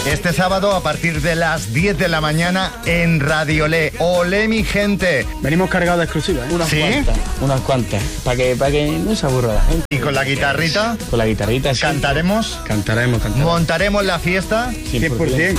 Este sábado a partir de las 10 de la mañana en Radio Le. Olé, mi gente. Venimos cargados de exclusivas, ¿eh? Unas cuantas, para que no se aburra la gente. ¿Y con la guitarrita? Con la guitarrita, sí. ¿Cantaremos? Cantaremos. ¿Montaremos la fiesta? 100%.